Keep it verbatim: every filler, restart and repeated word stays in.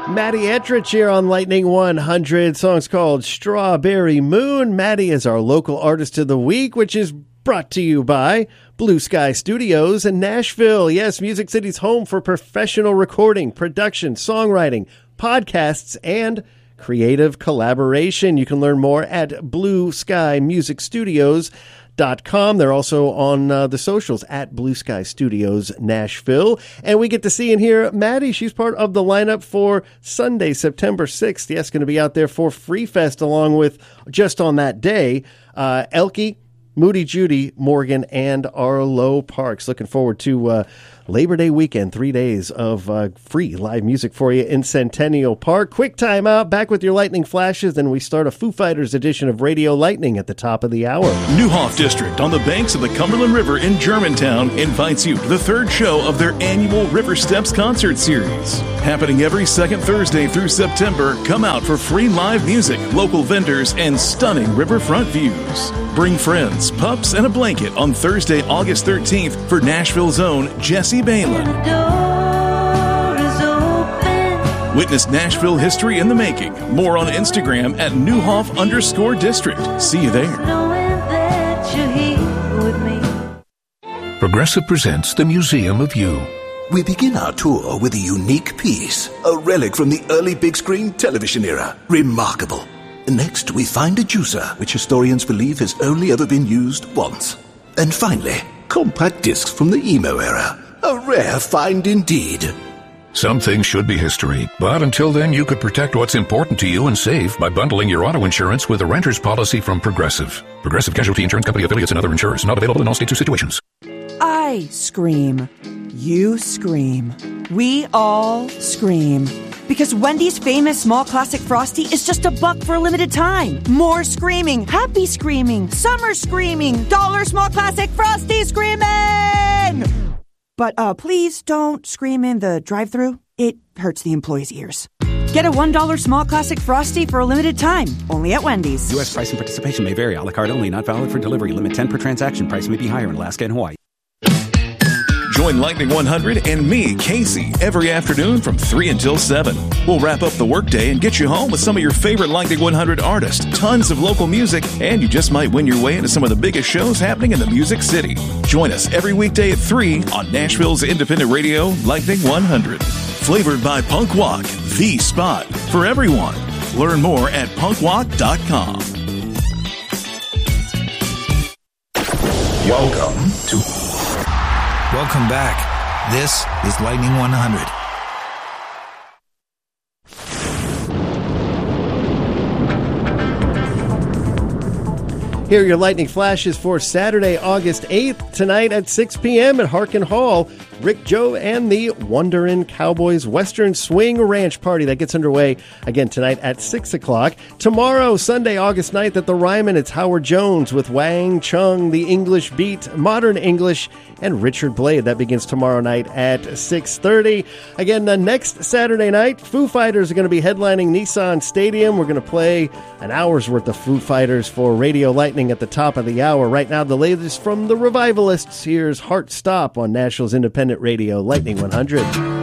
Maddie Etrich here on Lightning one hundred. Song's called Strawberry Moon. Maddie is our local artist of the week, which is brought to you by Blue Sky Studios in Nashville. Yes, Music City's home for professional recording, production, songwriting, podcasts, and creative collaboration. You can learn more at blue sky music studios dot com. They're also on uh, the socials at Blue Sky Studios Nashville. And we get to see and hear Maddie. She's part of the lineup for Sunday, September sixth. Yes, going to be out there for Free Fest along with, just on that day, uh, Elkie, Moody Judy, Morgan, and Arlo Parks. Looking forward to uh, Labor Day weekend, three days of uh, free live music for you in Centennial Park. Quick time out, back with your lightning flashes, then we start a Foo Fighters edition of Radio Lightning at the top of the hour. Neuhoff District on the banks of the Cumberland River in Germantown invites you to the third show of their annual River Steps concert series. Happening every second Thursday through September, come out for free live music, local vendors, and stunning riverfront views. Bring friends, pups, and a blanket on Thursday, August thirteenth for Nashville's own Jesse Balin. Witness Nashville history in the making. More on Instagram at Neuhoff underscore district. See you there. Progressive presents the Museum of You. We begin our tour with a unique piece, a relic from the early big screen television era. Remarkable. Next, we find a juicer, which historians believe has only ever been used once. And finally, compact discs from the emo era. A rare find indeed. Some things should be history, but until then you could protect what's important to you and save by bundling your auto insurance with a renter's policy from Progressive. Progressive Casualty Insurance Company affiliates and other insurers. Not available in all states or situations. I scream. You scream. We all scream. Because Wendy's famous small classic Frosty is just a buck for a limited time. More screaming, happy screaming, summer screaming, dollar small classic Frosty screaming! But uh, please don't scream in the drive-thru. It hurts the employees' ears. Get a one dollar small classic Frosty for a limited time, only at Wendy's. U S price and participation may vary. A la carte only, not valid for delivery. Limit ten per transaction. Price may be higher in Alaska and Hawaii. Join Lightning one hundred and me, Casey, every afternoon from three until seven. We'll wrap up the workday and get you home with some of your favorite Lightning one hundred artists, tons of local music, and you just might win your way into some of the biggest shows happening in the Music City. Join us every weekday at three on Nashville's independent radio, Lightning one hundred. Flavored by Punk Walk, the spot for everyone. Learn more at punk walk dot com. Welcome to... Welcome back. This is Lightning one hundred. Here are your lightning flashes for Saturday, August eighth, tonight at six p.m. at Harkin Hall. Rick, Joe, and the Wonderin' Cowboys Western Swing Ranch Party. That gets underway again tonight at six o'clock. Tomorrow, Sunday, August ninth, at the Ryman, it's Howard Jones with Wang Chung, The English Beat, Modern English, and Richard Blade. That begins tomorrow night at six thirty. Again, the next Saturday night, Foo Fighters are going to be headlining Nissan Stadium. We're going to play an hour's worth of Foo Fighters for Radio Lightning at the top of the hour. Right now, the latest from the Revivalists. Here's Heart Stop on Nashville's independent radio, Lightning one hundred.